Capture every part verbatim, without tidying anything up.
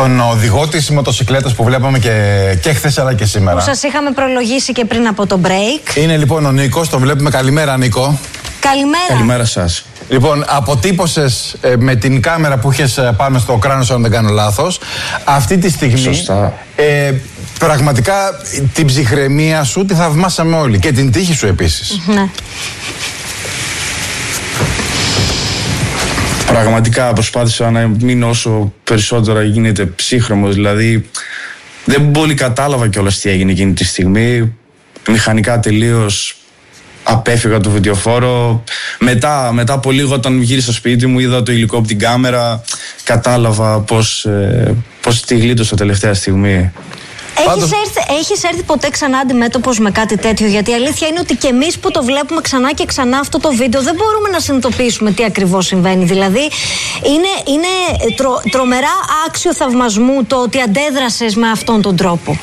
τον οδηγό της μοτοσικλέτας που βλέπαμε και, και χθες αλλά και σήμερα. Που σας είχαμε προλογίσει και πριν από το break. Είναι λοιπόν ο Νίκος, τον βλέπουμε. Καλημέρα, Νίκο. Καλημέρα. Καλημέρα σας. Λοιπόν, αποτύπωσες ε, με την κάμερα που είχες ε, πάνω στο κράνος, αν δεν κάνω λάθος, αυτή τη στιγμή. Σωστά. Ε, πραγματικά την ψυχραιμία σου τη θαυμάσαμε όλοι και την τύχη σου επίσης. Ναι. Πραγματικά προσπάθησα να μείνω όσο περισσότερο γίνεται ψύχρεμος. Δηλαδή, δεν πολύ κατάλαβα κιόλας τι έγινε εκείνη τη στιγμή. Μηχανικά τελείως απέφυγα το βιντεοφόρο. Μετά, μετά από λίγο, όταν γύρισα στο σπίτι μου, είδα το υλικό από την κάμερα. Κατάλαβα πώς, ε, πώς τη γλίτωσα τελευταία στιγμή. Έχεις, Πάντως... έρθει, έχεις έρθει ποτέ ξανά αντιμέτωπος με κάτι τέτοιο? Γιατί η αλήθεια είναι ότι και εμείς που το βλέπουμε ξανά και ξανά αυτό το βίντεο δεν μπορούμε να συνειδητοποιήσουμε τι ακριβώς συμβαίνει. Δηλαδή είναι, είναι τρο, τρομερά άξιο θαυμασμού το ότι αντέδρασες με αυτόν τον τρόπο.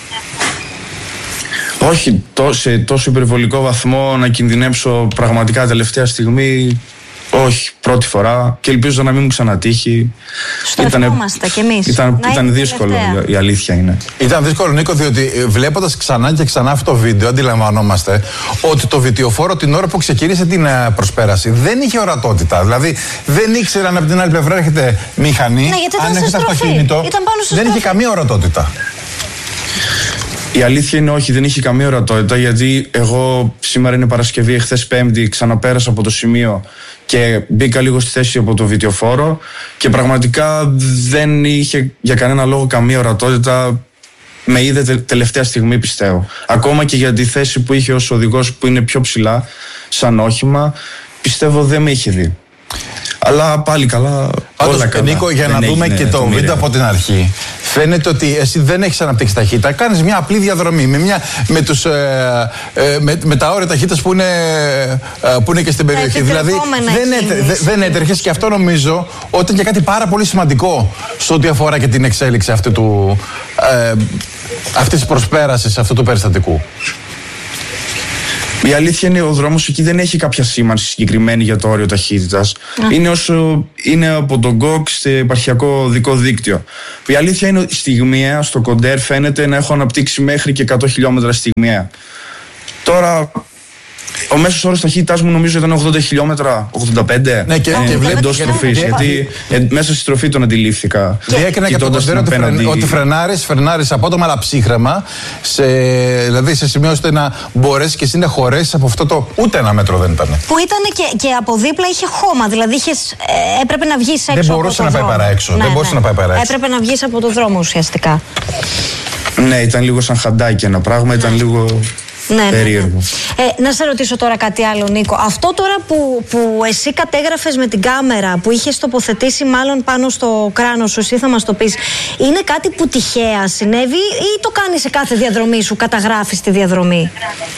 Όχι σε τόσο υπερβολικό βαθμό να κινδυνεύσω πραγματικά τελευταία στιγμή. Όχι, πρώτη φορά και ελπίζω να μην μου ξανατύχει. Στο ευχόμαστε κι εμείς. Ήταν, ήταν δύσκολο, η αλήθεια είναι. Ήταν δύσκολο, Νίκο, διότι βλέποντας ξανά και ξανά αυτό το βίντεο, αντιλαμβανόμαστε ότι το βιτιοφόρο την ώρα που ξεκίνησε την προσπέραση δεν είχε ορατότητα. Δηλαδή δεν ήξερε αν από την άλλη πλευρά έρχεται μηχανή, ναι, αν έρχεται αυτοκίνητο. Δεν είχε καμία ορατότητα. Η αλήθεια είναι όχι, δεν είχε καμία ορατότητα, γιατί εγώ σήμερα είναι Παρασκευή, εχθές Πέμπτη, ξαναπέρασα από το σημείο και μπήκα λίγο στη θέση από το βιτιοφόρο και πραγματικά δεν είχε για κανένα λόγο καμία ορατότητα. Με είδε τε, τελευταία στιγμή, πιστεύω. Ακόμα και για τη θέση που είχε ως οδηγός, που είναι πιο ψηλά σαν όχημα, πιστεύω δεν με είχε δει. Αλλά πάλι καλά. Πάντως, όλα καλά. Νίκο, για δεν να δούμε και το βίντεο από την αρχή, φαίνεται ότι εσύ δεν έχεις αναπτύξει ταχύτητα. Κάνεις μια απλή διαδρομή με, μια, με, τους, ε, ε, με, με τα όρια ταχύτητας που είναι, ε, που είναι και στην περιοχή. Δηλαδή δεν, έτε, δε, δεν έτρεχες, και αυτό νομίζω ότι είναι και κάτι πάρα πολύ σημαντικό σε ό,τι αφορά και την εξέλιξη αυτή του, ε, αυτής της προσπέρασης αυτού του περιστατικού. Η αλήθεια είναι ο δρόμος εκεί δεν έχει κάποια σήμανση συγκεκριμένη για το όριο ταχύτητας. Είναι όσο είναι από τον ΚΟΚ στο επαρχιακό οδικό δίκτυο. Η αλήθεια είναι ότι στιγμιαία στο Κοντέρ φαίνεται να έχω αναπτύξει μέχρι και εκατό χιλιόμετρα στιγμιαία. Τώρα, ο μέσος όρος ταχύτητας μου νομίζω ήταν ογδόντα χιλιόμετρα, ογδόντα πέντε. Ναι, και, ε, και βλέπεις εντός στροφής, γιατί ε, μέσα στη στροφή τον αντιλήφθηκα. Διέκρινα και από το Κοντέρ ότι, φρεν, ότι φρενάρεις, φρενάρεις απότομα αλλά ψύχρεμα, σε, δηλαδή σε σημείο ώστε να μπορέσεις και εσύ να χωρέσεις από αυτό το ούτε ένα μέτρο δεν ήταν. Που ήταν και, και από δίπλα είχε χώμα, δηλαδή είχες, ε, έπρεπε να βγεις έξω. Δεν μπορούσε από το να πάει παραέξω. Ναι, δεν μπορούσε ναι. να πάει παραέξω. Έπρεπε να βγεις από το δρόμο ουσιαστικά. Ναι, ήταν λίγο σαν χαντάκι ένα πράγμα, ήταν λίγο... Ναι, περίεργο. Ναι, ναι. Ε, να σε ρωτήσω τώρα κάτι άλλο, Νίκο. Αυτό τώρα που, που εσύ κατέγραφες με την κάμερα, που είχες τοποθετήσει μάλλον πάνω στο κράνος σου, εσύ θα μας το πεις, είναι κάτι που τυχαία συνέβη ή το κάνεις σε κάθε διαδρομή σου, καταγράφεις τη διαδρομή?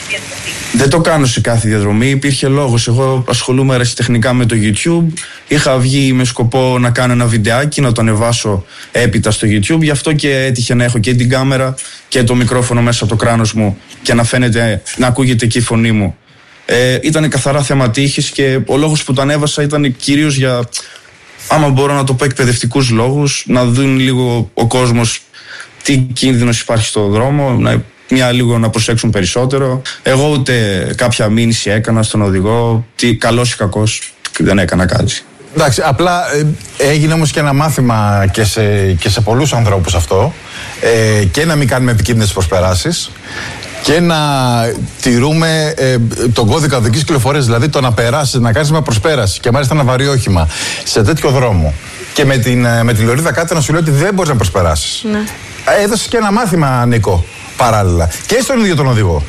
Δεν το κάνω σε κάθε διαδρομή, υπήρχε λόγος. Εγώ ασχολούμαι ερασιτεχνικά με το YouTube. Είχα βγει με σκοπό να κάνω ένα βιντεάκι, να το ανεβάσω έπειτα στο YouTube. Γι' αυτό και έτυχε να έχω και την κάμερα και το μικρόφωνο μέσα από το κράνος μου και να φαίνεται, να ακούγεται εκεί η φωνή μου. Ε, ήταν καθαρά θέμα τύχης και ο λόγος που το ανέβασα ήταν κυρίως για, άμα μπορώ να το πω, εκπαιδευτικούς λόγους, να δουν λίγο ο κόσμος τι κίνδυνος υπάρχει στο δρόμο, να μια λίγο να προσέξουν περισσότερο. Εγώ ούτε κάποια μήνυση έκανα στον οδηγό, τι καλός ή κακός, δεν έκανα κάτι. Εντάξει, απλά ε, έγινε όμως και ένα μάθημα και σε, και σε πολλούς ανθρώπους αυτό, ε, και να μην κάνουμε επικίνδυνες προσπεράσεις και να τηρούμε ε, τον κώδικα οδικής κυκλοφορίας, δηλαδή το να περάσεις, να κάνεις μια προσπέραση και μάλιστα ένα βαρύ όχημα σε τέτοιο δρόμο και με, την, με τη λωρίδα κάτω να σου λέει ότι δεν μπορείς να προσπεράσεις. Ναι. Έδωσες και ένα μάθημα, Νίκο, παράλληλα και στον ίδιο τον οδηγό.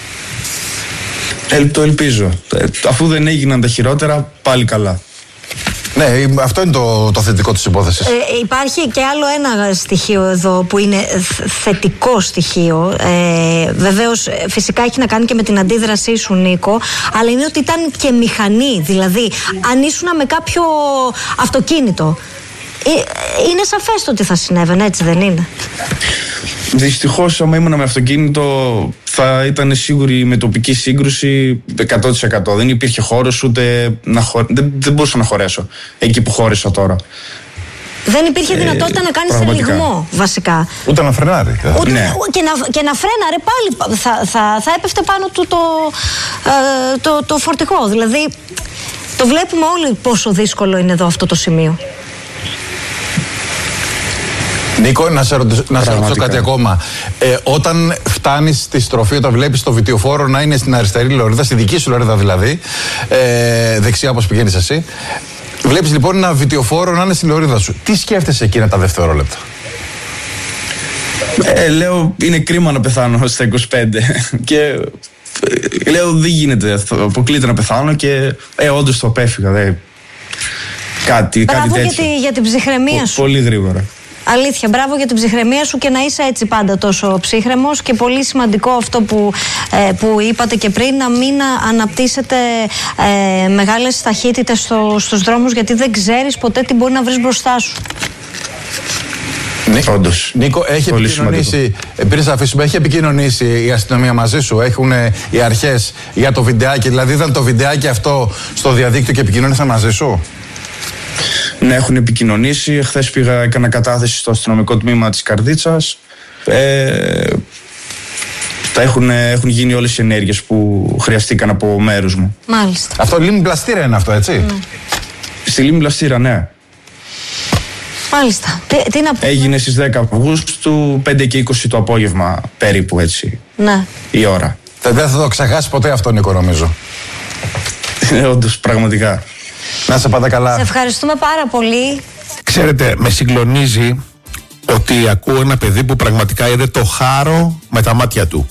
Ε, το ελπίζω. Ε, αφού δεν έγιναν τα χειρότερα, πάλι καλά. Ναι, αυτό είναι το, το θετικό της υπόθεσης. Ε, υπάρχει και άλλο ένα στοιχείο εδώ που είναι θετικό στοιχείο. Ε, βεβαίως, φυσικά έχει να κάνει και με την αντίδρασή σου, Νίκο, αλλά είναι ότι ήταν και μηχανή. Δηλαδή, αν ήσουν με κάποιο αυτοκίνητο, είναι σαφές το ότι θα συνέβαινε, έτσι δεν είναι? Δυστυχώς, άμα ήμουν με αυτοκίνητο, θα ήταν σίγουρη με τοπική σύγκρουση εκατό τοις εκατό. Δεν υπήρχε χώρος ούτε να χω... δεν, δεν μπορούσα να χωρέσω εκεί που χώρισα τώρα. Δεν υπήρχε δυνατότητα ε, να κάνει ελιγμό, βασικά. Ούτε να φρενάρει. Ούτε, ναι. και, να, και να φρέναρε πάλι θα, θα, θα έπεφτε πάνω του το, ε, το, το φορτηγό. Δηλαδή, το βλέπουμε όλοι πόσο δύσκολο είναι εδώ αυτό το σημείο. Νίκο, να σε ρωτήσω, να σε ρωτήσω κάτι ακόμα. Ε, όταν φτάνεις στη στροφή, όταν βλέπεις το βιτιοφόρο να είναι στην αριστερή λωρίδα, στη δική σου λωρίδα δηλαδή, ε, δεξιά όπως πηγαίνεις εσύ, βλέπεις λοιπόν ένα βιτιοφόρο να είναι στη λωρίδα σου. Τι σκέφτεσαι εκείνα τα δευτερόλεπτα? Ε, λέω, είναι κρίμα να πεθάνω στα είκοσι πέντε. Και ε, λέω, δεν γίνεται αυτό. Αποκλείται να πεθάνω και ε, όντως το απέφυγα. Δε. Κάτι, κάτι τέτοιο. Για, τη, για την ψυχραιμία Πο, σου. Πολύ γρήγορα. Αλήθεια, μπράβο για την ψυχραιμία σου και να είσαι έτσι πάντα τόσο ψύχρεμος, και πολύ σημαντικό αυτό που, ε, που είπατε και πριν, να μην αναπτύσσετε ε, μεγάλες ταχύτητες στο, στους δρόμους, γιατί δεν ξέρεις ποτέ τι μπορεί να βρεις μπροστά σου. Νίκο, όντως. Νίκο, έχει επικοινωνήσει, πριν σε αφήσουμε, έχει επικοινωνήσει η αστυνομία μαζί σου, έχουν οι αρχές για το βιντεάκι, δηλαδή είδαν το βιντεάκι αυτό στο διαδίκτυο και επικοινωνήσαν μαζί σου? Ναι, έχουν επικοινωνήσει. Χθες πήγα, έκανα κατάθεση στο αστυνομικό τμήμα της Καρδίτσας. Ε, τα έχουν, έχουν γίνει όλες οι ενέργειες που χρειαστήκαν από μέρους μου. Μάλιστα. Αυτό Λίμνη Πλαστήρα είναι αυτό, έτσι? Ναι. Στη Λίμνη Πλαστήρα, ναι. Μάλιστα. Τι, τι να πούμε. Έγινε στις δέκα Αυγούστου, πέντε και είκοσι το απόγευμα, περίπου έτσι. Ναι. Η ώρα. Δεν θα το ξεχάσει ποτέ αυτό, Νίκο, νομίζω. Όντως, πραγματικά. Να σε πάντα καλά. Σε ευχαριστούμε πάρα πολύ. Ξέρετε, με συγκλονίζει ότι ακούω ένα παιδί που πραγματικά είδε το χάρο με τα μάτια του.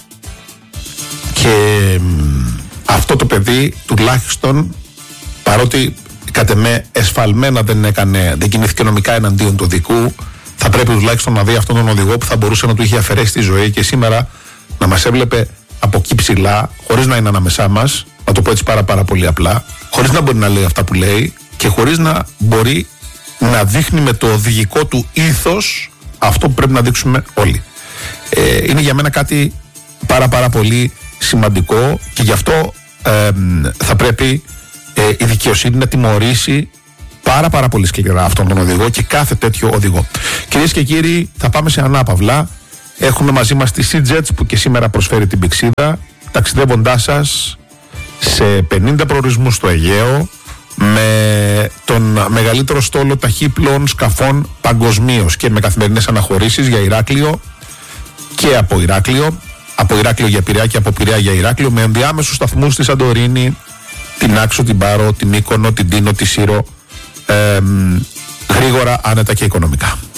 Και μ, αυτό το παιδί τουλάχιστον, παρότι κατ' εμέ εσφαλμένα δεν έκανε, δεν κινήθηκε νομικά εναντίον του οδικού, θα πρέπει τουλάχιστον να δει αυτόν τον οδηγό που θα μπορούσε να του είχε αφαιρέσει τη ζωή και σήμερα να μας έβλεπε από εκεί ψηλά, χωρίς να είναι ανάμεσά μας, να το πω έτσι πάρα πάρα πολύ απλά, χωρίς να μπορεί να λέει αυτά που λέει και χωρίς να μπορεί να δείχνει με το οδηγικό του ήθος αυτό που πρέπει να δείξουμε όλοι. Ε, είναι για μένα κάτι πάρα πάρα πολύ σημαντικό και γι' αυτό ε, θα πρέπει ε, η δικαιοσύνη να τιμωρήσει πάρα πάρα πολύ σκληρά αυτόν τον οδηγό και κάθε τέτοιο οδηγό. Κυρίες και κύριοι, θα πάμε σε ανάπαυλα. Έχουμε μαζί μας τη SeaJets που και σήμερα προσφέρει την πηξίδα, ταξιδεύοντάς σας σε πενήντα προορισμούς στο Αιγαίο με τον μεγαλύτερο στόλο ταχύπλων σκαφών παγκοσμίως και με καθημερινές αναχωρήσεις για Ηράκλειο και από Ηράκλειο, από Ηράκλειο για Πειραιά και από Πειραιά για Ηράκλειο, με ενδιάμεσους σταθμούς στη Σαντορίνη, την Άξο, την Πάρο, την Μύκονο, την Τίνο, τη Σύρο, ε, γρήγορα, άνετα και οικονομικά.